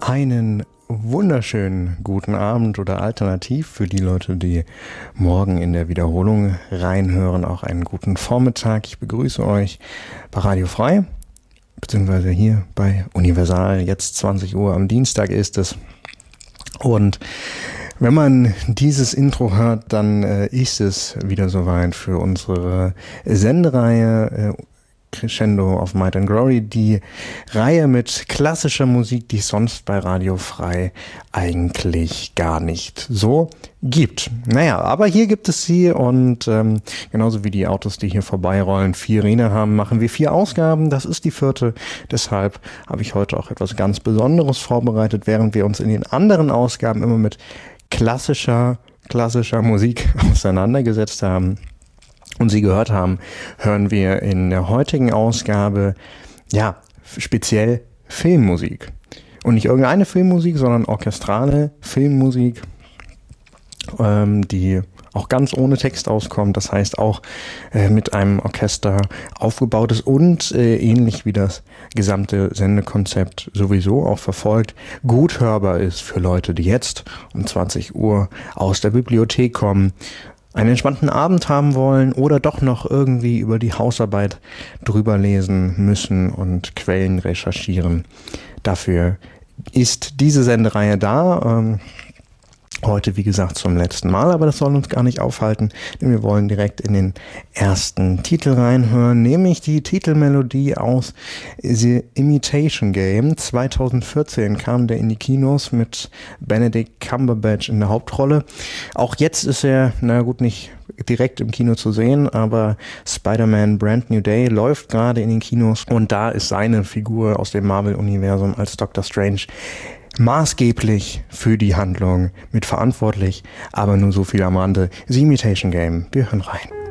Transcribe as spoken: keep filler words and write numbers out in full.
Einen wunderschönen guten Abend oder alternativ für die Leute, die morgen in der Wiederholung reinhören, auch einen guten Vormittag. Ich begrüße euch bei Radio Frei, beziehungsweise hier bei Universal. Jetzt zwanzig Uhr am Dienstag ist es. Und wenn man dieses Intro hört, dann äh, ist es wieder soweit für unsere Sendereihe äh, Crescendo of Might and Glory, die Reihe mit klassischer Musik, die es sonst bei Radio Frei eigentlich gar nicht so gibt. Naja, aber hier gibt es sie und ähm, genauso wie die Autos, die hier vorbeirollen, vier Räder haben, machen wir vier Ausgaben. Das ist die vierte. Deshalb habe ich heute auch etwas ganz Besonderes vorbereitet, während wir uns in den anderen Ausgaben immer mit klassischer, klassischer Musik auseinandergesetzt haben und Sie gehört haben, hören wir in der heutigen Ausgabe, ja, speziell Filmmusik. Und nicht irgendeine Filmmusik, sondern orchestrale Filmmusik, ähm, die auch ganz ohne Text auskommt. Das heißt auch äh, mit einem Orchester aufgebaut ist und äh, ähnlich wie das gesamte Sendekonzept sowieso auch verfolgt, gut hörbar ist für Leute, die jetzt um zwanzig Uhr aus der Bibliothek kommen, einen entspannten Abend haben wollen oder doch noch irgendwie über die Hausarbeit drüber lesen müssen und Quellen recherchieren. Dafür ist diese Sendereihe da. Ähm, heute, wie gesagt, zum letzten Mal, aber das soll uns gar nicht aufhalten, denn wir wollen direkt in den ersten Titel reinhören, nämlich die Titelmelodie aus The Imitation Game. zweitausendvierzehn kam der in die Kinos mit Benedict Cumberbatch in der Hauptrolle. Auch jetzt ist er, na gut, nicht direkt im Kino zu sehen, aber Spider-Man Brand New Day läuft gerade in den Kinos und da ist seine Figur aus dem Marvel-Universum als Doctor Strange maßgeblich für die Handlung mit verantwortlich, aber nur so viel am Rande. The Imitation Game. Wir hören rein.